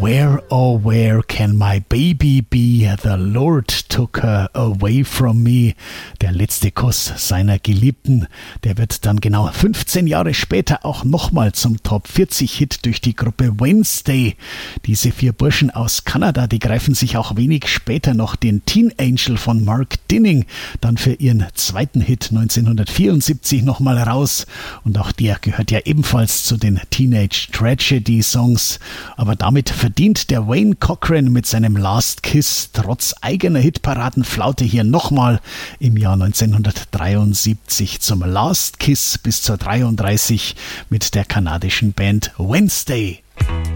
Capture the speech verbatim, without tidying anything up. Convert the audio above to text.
Where, oh where can my baby be? The Lord took her away from me. Der letzte Kuss seiner Geliebten, der wird dann genau fünfzehn Jahre später auch nochmal zum Top vierzig Hit durch die Gruppe Wednesday. Diese vier Burschen aus Kanada, die greifen sich auch wenig später noch den Teen Angel von Mark Dinning dann für ihren zweiten Hit neunzehnhundertvierundsiebzig nochmal raus. Und auch der gehört ja ebenfalls zu den Teenage Tragedy Songs. Aber damit verdient der Wayne Cochran mit seinem Last Kiss trotz eigener Hitparadenflaute hier nochmal im Jahr neunzehnhundertdreiundsiebzig zum Last Kiss bis zur dreiunddreißig mit der kanadischen Band Wednesday.